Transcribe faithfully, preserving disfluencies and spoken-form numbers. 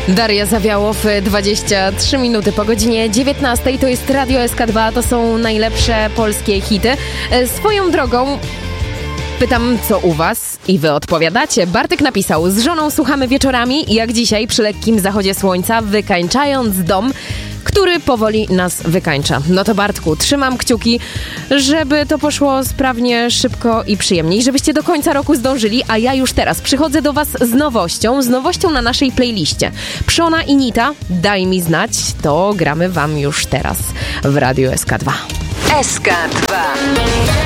Daria Zawiałow, dwadzieścia trzy minuty po godzinie dziewiętnastej. To jest Radio S K dwa, to są najlepsze polskie hity. Swoją drogą pytam, co u was, i wy odpowiadacie. Bartek napisał: z żoną słuchamy wieczorami, jak dzisiaj, przy lekkim zachodzie słońca, wykańczając dom, który powoli nas wykańcza. No to Bartku, trzymam kciuki, żeby to poszło sprawnie, szybko i przyjemnie, i żebyście do końca roku zdążyli, a ja już teraz przychodzę do was z nowością, z nowością na naszej playliście. Przona i Nita, Daj mi znać, to gramy wam już teraz w Radiu S K dwa. S K dwa.